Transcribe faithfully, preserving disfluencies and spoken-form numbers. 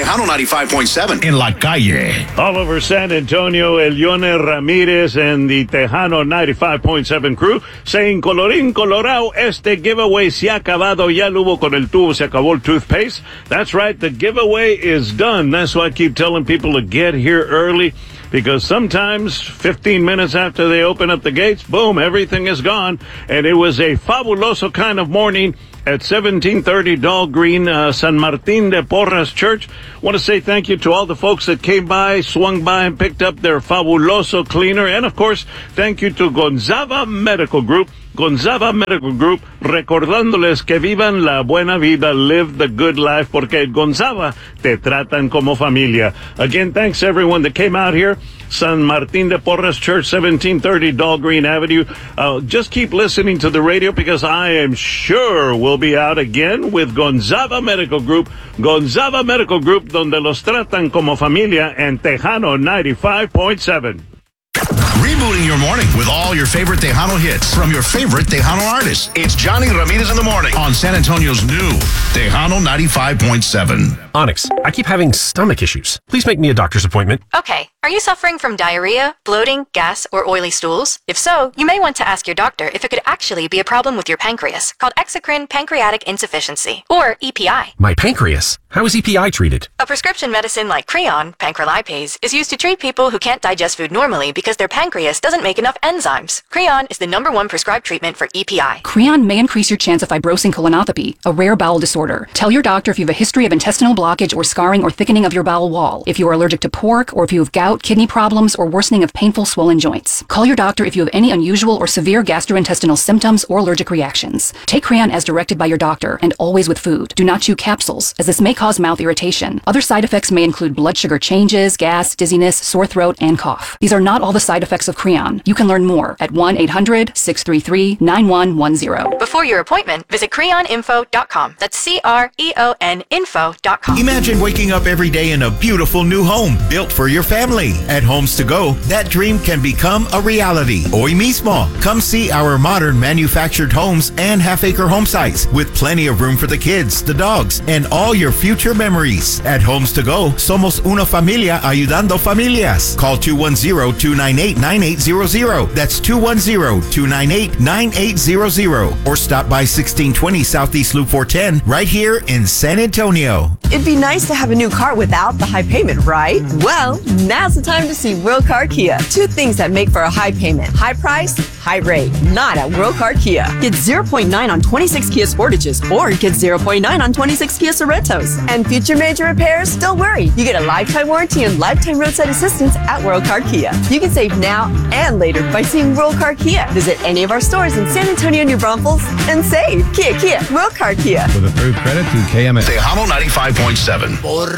Tejano ninety-five point seven. En la calle. All over San Antonio, Elione Ramirez and the Tejano ninety-five point seven crew saying, colorín colorado, este giveaway se ha acabado, ya lo hubo con el tubo, se acabó el toothpaste. That's right, the giveaway is done. That's why I keep telling people to get here early, because sometimes fifteen minutes after they open up the gates, boom, everything is gone. And it was a fabuloso kind of morning at seventeen thirty Dahl Green, uh, San Martin de Porras Church. Want to say thank you to all the folks that came by, swung by, and picked up their fabuloso cleaner. And, of course, thank you to Gonzaga Medical Group. Gonzaga Medical Group, recordándoles que vivan la buena vida, live the good life, porque Gonzaga te tratan como familia. Again, thanks everyone that came out here. San Martin de Porras Church, seventeen thirty Dahl Green Avenue. Uh, just keep listening to the radio, because I am sure we'll be out again with Gonzaga Medical Group. Gonzaga Medical Group, donde los tratan como familia, and Tejano ninety-five point seven. Rebooting your morning with all your favorite Tejano hits from your favorite Tejano artists. It's Johnny Ramirez in the morning on San Antonio's new Tejano ninety-five point seven. Onyx, I keep having stomach issues. Please make me a doctor's appointment. Okay. Are you suffering from diarrhea, bloating, gas, or oily stools? If so, you may want to ask your doctor if it could actually be a problem with your pancreas, called exocrine pancreatic insufficiency, or E P I. My pancreas? How is E P I treated? A prescription medicine like Creon, pancrelipase, is used to treat people who can't digest food normally because their pancreas doesn't make enough enzymes. Creon is the number one prescribed treatment for E P I. Creon may increase your chance of fibrosing colonopathy, a rare bowel disorder. Tell your doctor if you have a history of intestinal blockage or scarring or thickening of your bowel wall, if you are allergic to pork, or if you have gout, kidney problems, or worsening of painful swollen joints. Call your doctor if you have any unusual or severe gastrointestinal symptoms or allergic reactions. Take Creon as directed by your doctor, and always with food. Do not chew capsules, as this may cause mouth irritation. Other side effects may include blood sugar changes, gas, dizziness, sore throat, and cough. These are not all the side effects of Creon. You can learn more at one eight hundred, six three three, nine one one zero. Before your appointment, visit creon info dot com. That's C R E O N info dot com. Imagine waking up every day in a beautiful new home built for your family. At Homes to Go, that dream can become a reality. Hoy mismo, come see our modern manufactured homes and half-acre home sites with plenty of room for the kids, the dogs, and all your future memories. At Homes to Go, somos una familia ayudando familias. Call two one zero, two nine eight, nine eight zero zero. That's two one zero, two nine eight, nine eight zero zero. Or stop by sixteen twenty Southeast Loop four ten right here in San Antonio. It'd be nice to have a new car without the high payment, right? Well, now's the time to see World Car Kia. Two things that make for a high payment: high price, high rate. Not at World Car Kia. Get zero point nine on twenty-six Kia Sportages, or get zero point nine on twenty-six Kia Sorrentos. And future major repairs? Don't worry. You get a lifetime warranty and lifetime roadside assistance at World Car Kia. You can save now and later by seeing World Car Kia. Visit any of our stores in San Antonio, New Braunfels, and save. Kia, Kia, World Car Kia. With approved credit through K M S. Tejano ninety-five point seven.